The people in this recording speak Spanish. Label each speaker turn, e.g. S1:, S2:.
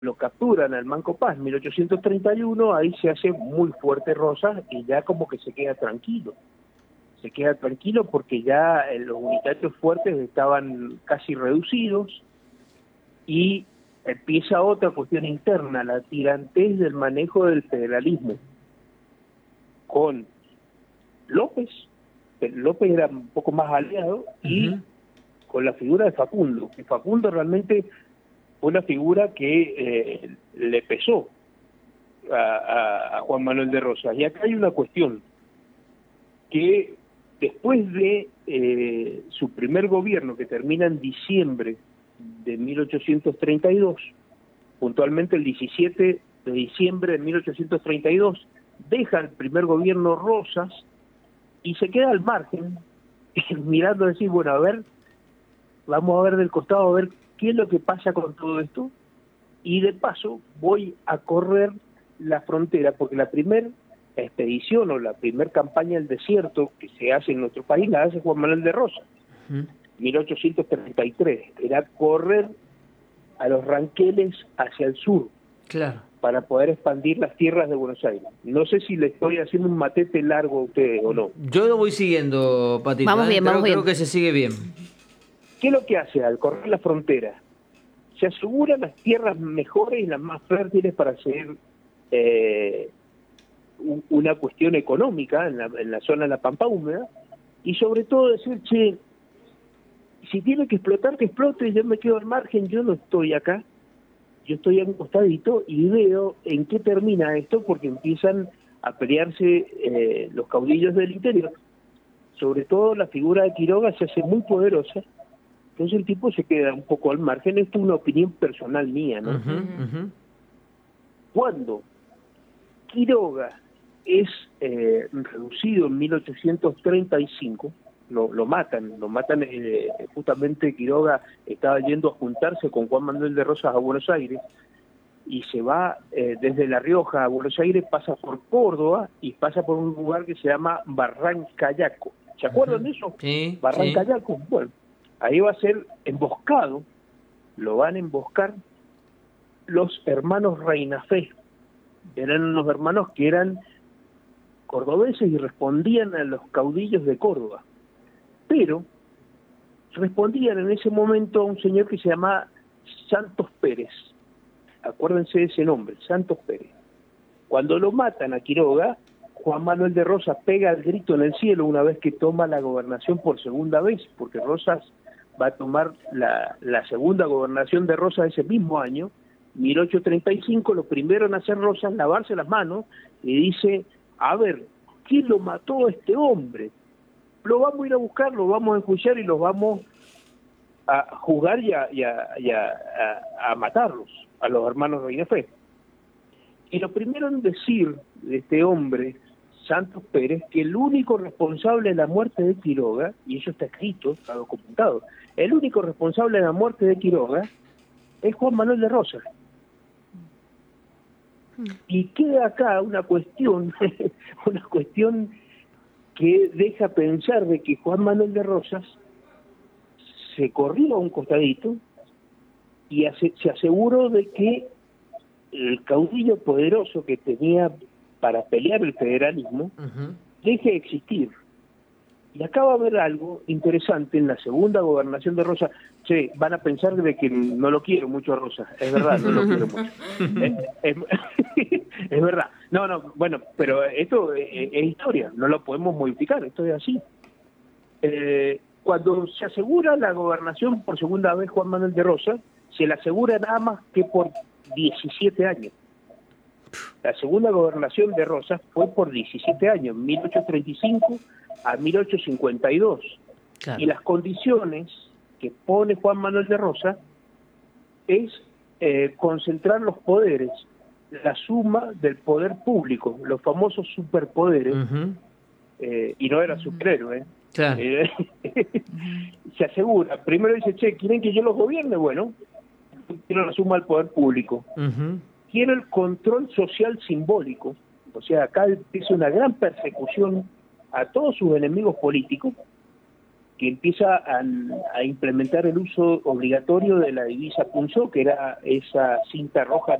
S1: lo capturan al Manco Paz en 1831, ahí se hace muy fuerte Rosas y ya como que se queda tranquilo. Se queda tranquilo porque ya los unitarios fuertes estaban casi reducidos y empieza otra cuestión interna, la tirantez del manejo del federalismo con López. López era un poco más aliado, y con la figura de Facundo, que Facundo realmente fue una figura que le pesó a Juan Manuel de Rosas. Y acá hay una cuestión, que después de su primer gobierno, que termina en diciembre de 1832, puntualmente el 17 de diciembre de 1832, deja el primer gobierno Rosas y se queda al margen, mirando, decir, bueno, a ver, vamos a ver del costado, a ver qué es lo que pasa con todo esto, y de paso voy a correr la frontera, porque la primera expedición o la primera campaña del desierto que se hace en nuestro país la hace Juan Manuel de Rosas, 1833, era correr a los ranqueles hacia el sur,
S2: claro,
S1: para poder expandir las tierras de Buenos Aires. No sé si le estoy haciendo un matete largo a ustedes o no.
S2: yo lo voy siguiendo, Patito.
S3: Vamos bien, vamos bien.
S2: Creo que se sigue bien.
S1: ¿Qué es lo que hace al correr la frontera? Se asegura las tierras mejores y las más fértiles para hacer una cuestión económica en la zona de la Pampa Húmeda, y sobre todo decir, che, si tiene que explotar, que explote, yo me quedo al margen, yo no estoy acá, yo estoy a un costadito y veo en qué termina esto, porque empiezan a pelearse los caudillos del interior. Sobre todo la figura de Quiroga se hace muy poderosa, entonces el tipo se queda un poco al margen. Esto es una opinión personal mía, ¿no? Cuando Quiroga es reducido en 1835, lo matan justamente. Quiroga estaba yendo a juntarse con Juan Manuel de Rosas a Buenos Aires, y se va desde La Rioja a Buenos Aires, pasa por Córdoba y pasa por un lugar que se llama Barrancayaco. ¿Se acuerdan de eso?
S2: Sí,
S1: Barrancayaco.
S2: sí.
S1: Bueno, ahí va a ser emboscado, lo van a emboscar los hermanos Reinafé. Eran unos hermanos que eran cordobeses y respondían a los caudillos de Córdoba, pero respondían en ese momento a un señor que se llamaba Santos Pérez. Acuérdense de ese nombre, Santos Pérez. Cuando lo matan a Quiroga, Juan Manuel de Rosas pega el grito en el cielo una vez que toma la gobernación por segunda vez, porque Rosas va a tomar la segunda gobernación de Rosas ese mismo año, 1835. Lo primero en hacer Rosas, lavarse las manos, y dice, a ver, ¿quién lo mató a este hombre? Lo vamos a ir a buscar, lo vamos a enjuiciar y los vamos a juzgar y a matarlos, a los hermanos Reinafé. Y lo primero en decir de este hombre, Santos Pérez, que el único responsable de la muerte de Quiroga, y eso está escrito, está documentado, el único responsable de la muerte de Quiroga es Juan Manuel de Rosas. Y queda acá una cuestión, una cuestión que deja pensar de que Juan Manuel de Rosas se corrió a un costadito y se aseguró de que el caudillo poderoso que tenía para pelear el federalismo deje de existir. Y acá va a haber algo interesante en la segunda gobernación de Rosas. Che, van a pensar de que no lo quiero mucho a Rosas. Es verdad, no lo quiero mucho. Es verdad. No, bueno, pero esto es historia, no lo podemos modificar, esto es así. Cuando se asegura la gobernación por segunda vez Juan Manuel de Rosas, se la asegura nada más que por 17 años. La segunda gobernación de Rosas fue por 17 años, 1835 a 1852. Claro. Y las condiciones que pone Juan Manuel de Rosas es concentrar los poderes, la suma del poder público, los famosos superpoderes, y no era superhéroe,
S2: claro.
S1: Se asegura, primero dice, che, ¿quieren que yo los gobierne? Bueno, quiero la suma del poder público. Quiero el control social simbólico, o sea, acá empieza una gran persecución a todos sus enemigos políticos, que empieza a implementar el uso obligatorio de la divisa punzó, que era esa cinta roja